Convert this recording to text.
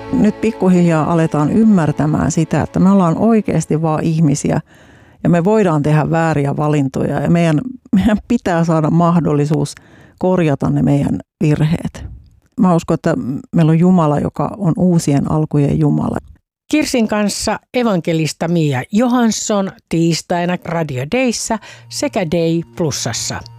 Nyt pikkuhiljaa aletaan ymmärtämään sitä, että me ollaan oikeasti vaan ihmisiä ja me voidaan tehdä vääriä valintoja ja meidän pitää saada mahdollisuus korjata ne meidän virheet. Mä uskon, että meillä on Jumala, joka on uusien alkujen Jumala. Kirsin kanssa evankelista Mia Johansson tiistaina Radio Dayssä sekä Day Plusassa.